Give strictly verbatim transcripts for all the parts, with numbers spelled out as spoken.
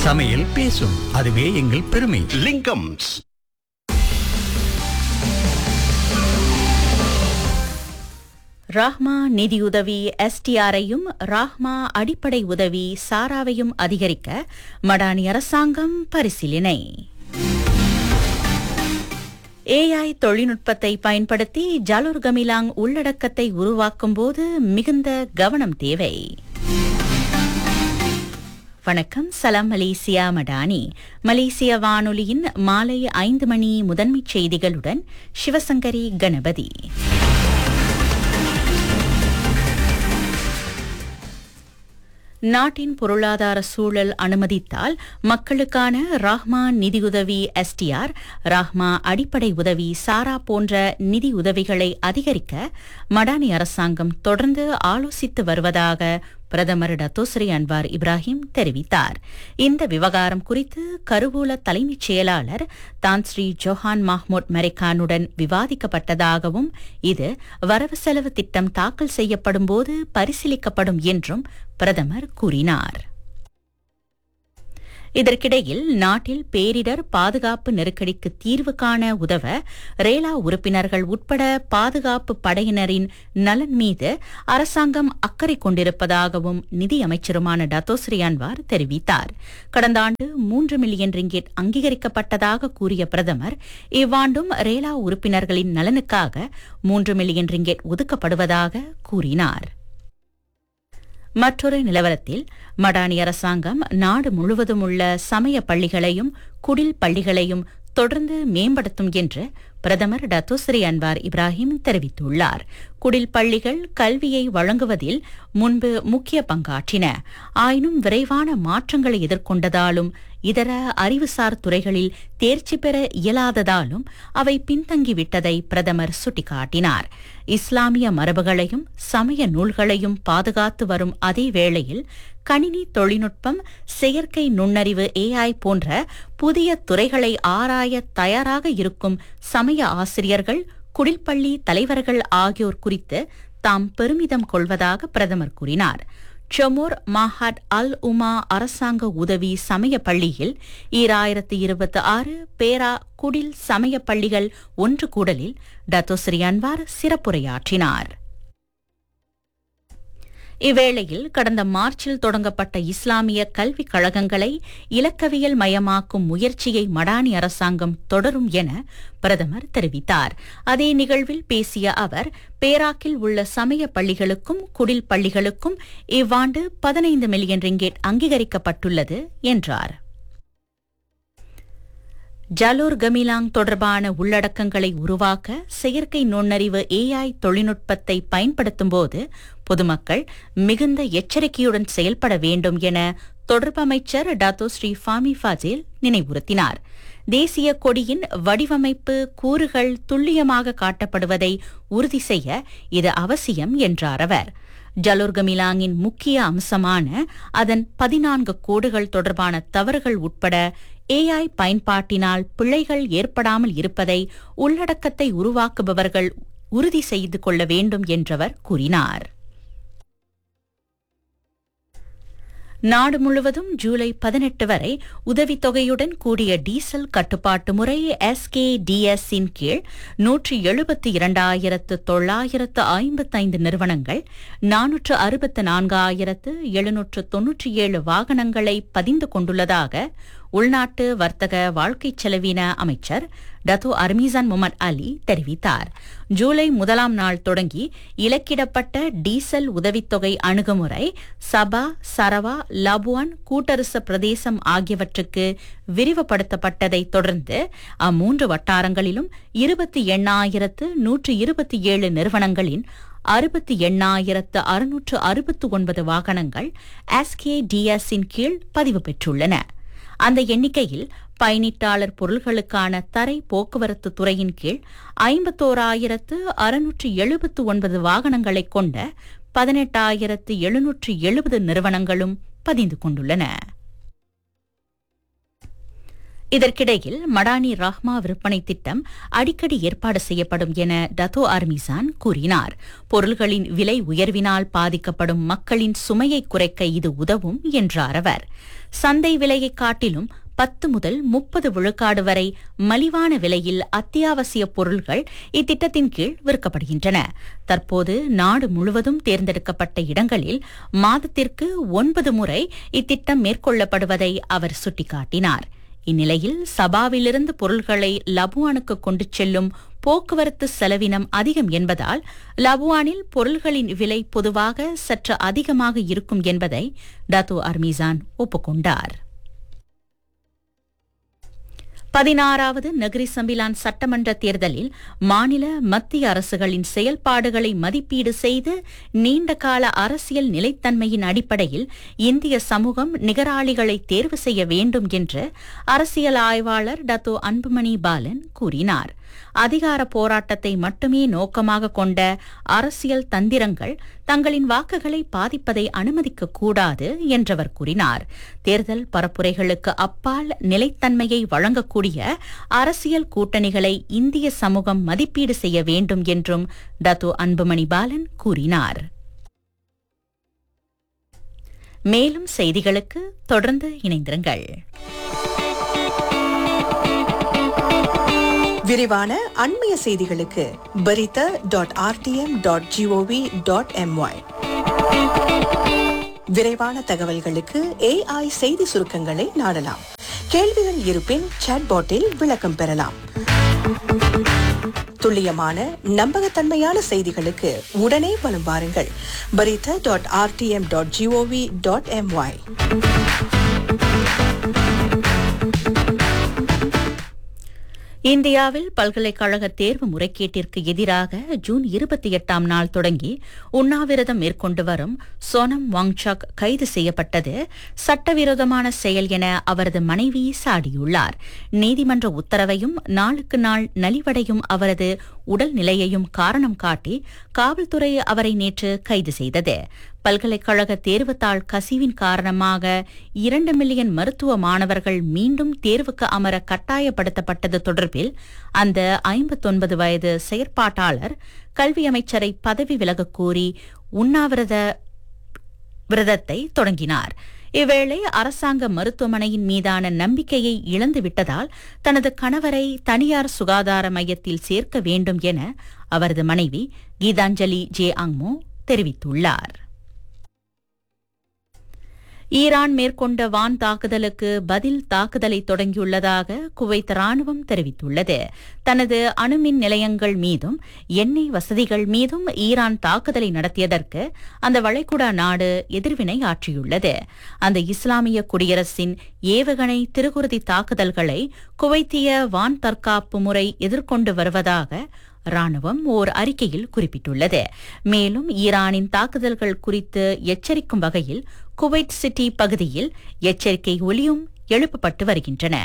சமையல் பேசும். அதுவே எங்கள் பெருமை. லிங்கம்ஸ். ராஹ்மா நிதியுதவி எஸ்டிஆரையும் ராஹ்மா அடிப்படை உதவி சாராவையும் அதிகரிக்க மடானி அரசாங்கம் பரிசீலனை. ஏஐ தொழில்நுட்பத்தை பயன்படுத்தி ஜாலூர் கமிலாங் உள்ளடக்கத்தை உருவாக்கும் போது மிகுந்த கவனம் தேவை. வணக்கம், சலாம் மலேசியா மடானி. மலேசிய வானொலியின் மாலை ஐந்து மணி முதன்மைச் செய்திகளுடன் சிவசங்கரி கணபதி. நாட்டின் பொருளாதார சூழல் அனுமதித்தால் மக்களுக்கான ராஹ்மா நிதியுதவி எஸ்டிஆர், ராஹ்மா அடிப்படை உதவி சாரா போன்ற நிதி உதவிகளை அதிகரிக்க மடானி அரசாங்கம் தொடர்ந்து ஆலோசித்து வருவதாக பிரதமர் டத்தோஸ்ரீ அன்வார் இப்ராஹிம் தெரிவித்தார். இந்த விவகாரம் குறித்து கருவூல தலைமைச் செயலாளர் தான் ஸ்ரீ ஜோஹான் மஹ்மூத் மெரிக்கானுடன் விவாதிக்கப்பட்டதாகவும் இது வரவு செலவு திட்டம் தாக்கல் செய்யப்படும் போது பரிசீலிக்கப்படும் என்றும் பிரதமர் கூறினார். இதற்கிடையில் நாட்டில் பேரிடர் பாதுகாப்பு நெருக்கடிக்கு தீர்வு காண உதவ ரேலா உறுப்பினர்கள் உட்பட பாதுகாப்பு படையினரின் நலன் மீது அரசாங்கம் அக்கறை கொண்டிருப்பதாகவும் நிதியமைச்சருமான டத்தோஸ்ரீ அன்வார் தெரிவித்தார். கடந்த ஆண்டு மூன்று மில்லியன் ரிங்கெட் அங்கீகரிக்கப்பட்டதாக கூறிய பிரதமர் இவ்வாண்டும் ரேலா உறுப்பினர்களின் நலனுக்காக மூன்று மில்லியன் ரிங்கெட் ஒதுக்கப்படுவதாக கூறினார். மற்றொரு நிலவரத்தில் மடானி அரசாங்கம் நாடு முழுவதும் உள்ள சமய பள்ளிகளையும் குடில் பள்ளிகளையும் தொடர்ந்து மேம்படுத்தும் என்று பிரதமர் டத்தோஸ்ரீ அன்வார் இப்ராஹிம் தெரிவித்துள்ளார். குடில் பள்ளிகள் கல்வியை வழங்குவதில் முன்பு முக்கிய பங்காற்றின. ஆயினும் விரைவான மாற்றங்களை எதிர்கொண்டதாலும் இதர அறிவுசார் துறைகளில் தேர்ச்சி பெற இயலாததாலும் அவை பின்தங்கிவிட்டதை பிரதமர் சுட்டிக்காட்டினார். இஸ்லாமிய மரபுகளையும் சமய நூல்களையும் பாதுகாத்து வரும் அதே வேளையில் கணினி தொழில்நுட்பம், செயற்கை நுண்ணறிவு ஏஐ போன்ற புதிய துறைகளை ஆராய தயாராக இருக்கும் சமய ஆசிரியர்கள், குடில்பள்ளி தலைவர்கள் ஆகியோர் குறித்து தாம் பெருமிதம் கொள்வதாக பிரதமர் கூறினார். செமோர் மாஹாட் அல் உமா அரசாங்க உதவி சமய பள்ளியில் ஈராயிரத்து இருபத்தி ஆறு பேரா குடில் சமய பள்ளிகள் ஒன்று கூடலில் டத்தோஸ்ரீ அன்வார் சிறப்புரையாற்றினார். இவ்வேளையில் கடந்த மார்ச்சில் தொடங்கப்பட்ட இஸ்லாமிய கல்விக் கழகங்களை இலக்கவியல் மயமாக்கும் முயற்சியை மடானி அரசாங்கம் தொடரும் என பிரதமர் தெரிவித்தார். அதே நிகழ்வில் பேசிய அவர், பேராக்கில் உள்ள சமய பள்ளிகளுக்கும் குடில் பள்ளிகளுக்கும் இவ்வாண்டு பதினைந்து மில்லியன் ரிங்கெட் அங்கீகரிக்கப்பட்டுள்ளது என்றார். ஜாலூர் கமிலாங் தொடர்பான உள்ளடக்கங்களை உருவாக்க செயற்கை நுண்ணறிவு ஏஐ தொழில்நுட்பத்தை பயன்படுத்தும் போது பொதுமக்கள் மிகுந்த எச்சரிக்கையுடன் செயல்பட வேண்டும் என தொடர்பு அமைச்சர் டாத்தோ ஸ்ரீ ஃபாமி ஃபாஜில் நினைவுறுத்தினார். தேசிய கொடியின் வடிவமைப்பு கூறுகள் துல்லியமாக காட்டப்படுவதை உறுதி செய்ய இது அவசியம் என்றார் அவர். ஜாலூர் கமிலாங்கின் முக்கிய அம்சமான அதன் பதினான்கு கோடுகள் தொடர்பான தவறுகள் உட்பட ஏஐ பயன்பாட்டினால் பிழைகள் ஏற்படாமல் இருப்பதை உள்ளடக்கத்தை உருவாக்குபவர்கள் உறுதி செய்து கொள்ள வேண்டும் என்றவர் கூறினார். நாடு முழுவதும் ஜூலை பதினெட்டு வரை உதவித்தொகையுடன் கூடிய டீசல் கட்டுப்பாட்டு முறை எஸ்கேடிஎஸ் இன் கீழ் நூற்றி எழுபத்தி இரண்டாயிரத்து தொள்ளாயிரத்து ஐம்பத்தைந்து நிறுவனங்கள் நானூற்று அறுபத்து நான்காயிரத்து எழுநூற்று தொன்னூற்றி ஏழு வாகனங்களை பதிந்து கொண்டுள்ளதாக உள்நாட்டு வர்த்தக வாழ்க்கை செலவின அமைச்சர் டத்தோ அர்மீசான் முகமது அலி தெரிவித்தார். ஜூலை முதலாம் நாள் தொடங்கி இலக்கிடப்பட்ட டீசல் உதவித்தொகை அணுகுமுறை சபா, சரவா, லபுவான் கூட்டரசு பிரதேசம் ஆகியவற்றுக்கு விரிவுபடுத்தப்பட்டதை தொடர்ந்து அம்மூன்று வட்டாரங்களிலும் இருபத்தி எண்ணாயிரத்து நூற்று இருபத்தி ஏழு நிறுவனங்களின் அறுபத்தி எண்ணாயிரத்து அறுநூற்று அறுபத்து ஒன்பது வாகனங்கள் எஸ்கேடிஎஸ் இன் கீழ் பதிவு பெற்றுள்ளன. அந்த எண்ணிக்கையில் பயணிட்டாளர் பொருள்களுக்கான தரை போக்குவரத்து துறையின் கீழ் ஐம்பத்தோராயிரத்து அறுநூற்று எழுபத்து ஒன்பது வாகனங்களைக் கொண்ட பதினெட்டாயிரத்து எழுநூற்று எழுபது நிறுவனங்களும் பதிந்து கொண்டுள்ளன. இதற்கிடையில் மடானி ரஹ்மா விற்பனை திட்டம் அடிக்கடி ஏற்பாடு செய்யப்படும் என டத்தோ ஆர்மிசான் கூறினார். பொருள்களின் விலை உயர்வினால் பாதிக்கப்படும் மக்களின் சுமையை குறைக்க இது உதவும் என்றார் அவர். சந்தை விலையை காட்டிலும் பத்து முதல் முப்பது விழுக்காடு வரை மலிவான விலையில் அத்தியாவசிய பொருள்கள் இத்திட்டத்தின் கீழ் விற்கப்படுகின்றன. தற்போது நாடு முழுவதும் தேர்ந்தெடுக்கப்பட்ட இடங்களில் மாதத்திற்கு ஒன்பது முறை இத்திட்டம் மேற்கொள்ளப்படுவதை அவர் சுட்டிக்காட்டினார். இந்நிலையில் சபாவிலிருந்து பொருள்களை லபுவானுக்கு கொண்டு செல்லும் போக்குவரத்து செலவினம் அதிகம் என்பதால் லபுவானில் பொருள்களின் விலை பொதுவாக சற்று அதிகமாக இருக்கும் என்பதை டத்தோ ஆர்மிசான் ஒப்புக்கொண்டார். பதினாறாவது நகரி சம்பிலான் சட்டமன்ற தேர்தலில் மாநில மத்திய அரசுகளின் செயல்பாடுகளை மதிப்பீடு செய்து நீண்டகால அரசியல் நிலைத்தன்மையின் அடிப்படையில் இந்திய சமூகம் நிகராளிகளை தேர்வு செய்ய வேண்டும் என்று அரசியல் ஆய்வாளர் டத்தோ அன்புமணி பாலன் கூறினார். அதிகார போராட்டத்தை மட்டுமே நோக்கமாக கொண்ட அரசியல் தந்திரங்கள் தங்களின் வாக்குகளை பாதிப்பதை அனுமதிக்க கூடாது என்றவர் கூறினார். தேர்தல் பரப்புரைகளுக்கு அப்பால் நிலைத்தன்மையை வழங்கக்கூடிய அரசியல் கூட்டணிகளை இந்திய சமூகம் மதிப்பீடு செய்ய வேண்டும் என்றும் டத்தோ அன்புமணி பாலன் கூறினார். மேலும் செய்திகளுக்கு தொடர்ந்து இணைந்திருங்கள். விரிவான அண்மைய செய்திகளுக்கு பரித dot RTM dot gov dot MY. விரைவான தகவல்களுக்கு ஏஐ செய்தி சுருக்கங்களை நாடலாம். கேள்விகள் இருப்பின் சாட்பாட்டில் விளக்கம் பெறலாம். துல்லியமான நம்பகத்தன்மையான செய்திகளுக்கு உடனே வலம் வாருங்கள். பரித dot RTM dot gov dot MY. இந்தியாவில் பல்கலைக்கழக தேர்வு முறைகேட்டிற்கு எதிராக ஜூன் இருபத்தி எட்டாம் நாள் தொடங்கி உண்ணாவிரதம் மேற்கொண்டு வரும் சோனம் வாங்சாக் கைது செய்யப்பட்டது சட்டவிரோதமான செயல் என அவரது மனைவி சாடியுள்ளார். நீதிமன்ற உத்தரவையும் நாளுக்கு நாள் நலிவடையும் அவரது உடல்நிலையையும் காரணம் காட்டி காவல்துறை அவரை நேற்று கைது செய்தது. பல்கலைக்கழக தேர்வுத்தாள் கசிவின் காரணமாக இரண்டு மில்லியன் மருத்துவ மாணவர்கள் மீண்டும் தேர்வுக்கு அமர கட்டாயப்படுத்தப்பட்டது தொடர்பில் அந்த ஐம்பத்தொன்பது வயது செயற்பாட்டாளர் கல்வி அமைச்சரை பதவி விலகக் கோரி உண்ணாவிரத விரதத்தை தொடங்கினார். இவ்வேளை அரசாங்க மருத்துவமனையின் மீதான நம்பிக்கையை இழந்துவிட்டதால் தனது கணவரை தனியார் சுகாதார மையத்தில் சேர்க்க வேண்டும் என அவரது மனைவி கீதாஞ்சலி ஜே அங்மோ தெரிவித்துள்ளார். ஈரான் மேற்கொண்ட வான் தாக்குதலுக்கு பதில் தாக்குதலை தொடங்கியுள்ளதாக குவைத் ராணுவம் தெரிவித்துள்ளது. தனது அணுமின் நிலையங்கள் மீதும் எண்ணெய் வசதிகள் மீதும் ஈரான் தாக்குதலை நடத்தியதற்கு அந்த வளைகுடா நாடு எதிர்வினை ஆற்றியுள்ளது. அந்த இஸ்லாமிய குடியரசின் ஏவுகணை திருகுருதி தாக்குதல்களை குவைத்திய வான் தற்காப்பு முறை எதிர்கொண்டு வருவதாக ராணுவம் ஓர் அறிக்கையில் குறிப்பிட்டுள்ளது. மேலும் ஈரானின் தாக்குதல்கள் குறித்து எச்சரிக்கும் வகையில் குவைத் சிட்டி பகுதியில் எச்சரிக்கை ஒலியும் எழுப்பப்பட்டு வருகின்றன.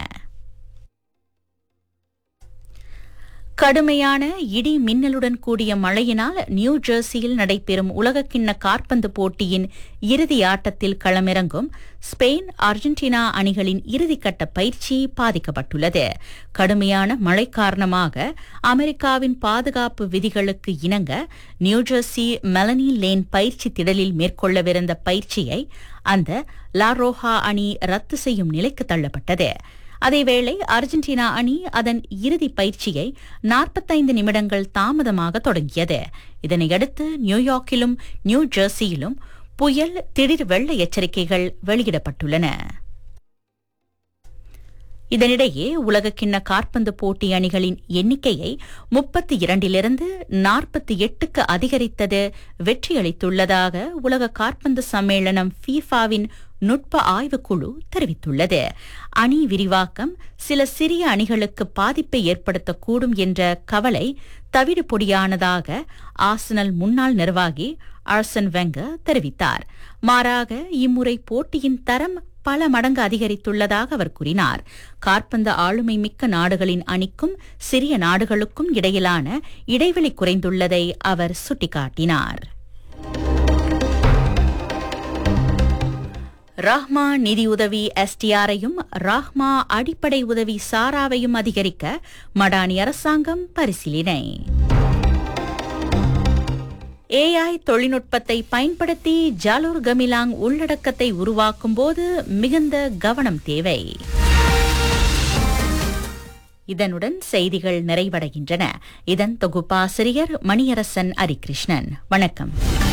கடுமையான இடி மின்னலுடன் கூடிய மழையினால் நியூ ஜெர்சியில் நடைபெறும் உலகக்கிண்ண காற்பந்து போட்டியின் இறுதி ஆட்டத்தில் களமிறங்கும் ஸ்பெயின் அர்ஜென்டினா அணிகளின் இறுதிக்கட்ட பயிற்சி பாதிக்கப்பட்டுள்ளது. கடுமையான மழை காரணமாக அமெரிக்காவின் பாதுகாப்பு விதிகளுக்கு இணங்க நியூஜெர்சி மெலனி லேன் பயிற்சி திடலில் மேற்கொள்ளவிருந்த பயிற்சியை அந்த லாரோஹா அணி ரத்து செய்யும் நிலைக்கு தள்ளப்பட்டது. அதேவேளை அர்ஜென்டினா அணி அதன் இறுதி பயிற்சியை நாற்பத்தைந்து நிமிடங்கள் தாமதமாக தொடங்கியது. இதனையடுத்து நியூயார்க்கிலும் நியூ ஜெர்சியிலும் புயல் திடீர் வெள்ள எச்சரிக்கைகள் வெளியிடப்பட்டுள்ளன. இதனிடையே உலகக்கிண்ண காற்பந்து போட்டி அணிகளின் எண்ணிக்கையை முப்பத்தி இரண்டிலிருந்து நாற்பத்தி எட்டுக்கு அதிகரித்தது வெற்றியளித்துள்ளதாக உலக காற்பந்து சம்மேளனம் ஃபீஃபாவின் நுட்ப ஆய்வுக்குழு தெரிவித்துள்ளது. அணி விரிவாக்கம் சில சிறிய அணிகளுக்கு பாதிப்பை ஏற்படுத்தக்கூடும் என்ற கவலை தவிடு பொடியானதாக ஆர்சனல் முன்னாள் நிர்வாகி ஆர்சன் வெங்கர் தெரிவித்தார். மாறாக இம்முறை போட்டியின் தரம் பல மடங்கு அதிகரித்துள்ளதாக அவர் கூறினார். காற்பந்து ஆளுமை மிக்க நாடுகளின் அணிக்கும் சிறிய நாடுகளுக்கும் இடையிலான இடைவெளி குறைந்துள்ளதை அவர் சுட்டிக்காட்டினார். ராஹ்மா நிதியுதவி எஸ்டிஆரையும் ராஹ்மா அடிப்படை உதவி சாராவையும் அதிகரிக்க மடானி அரசாங்கம் பரிசீலனை. ஏஐ தொழில்நுட்பத்தை பயன்படுத்தி ஜாலூர் கமிலாங் உள்ளடக்கத்தை உருவாக்கும் போது மிகுந்த கவனம் தேவை. இதனுடன் செய்திகள் நிறைவடைகின்றன. இதன் தொகுப்பாசிரியர் மணியரசன் அரிகிருஷ்ணன். வணக்கம்.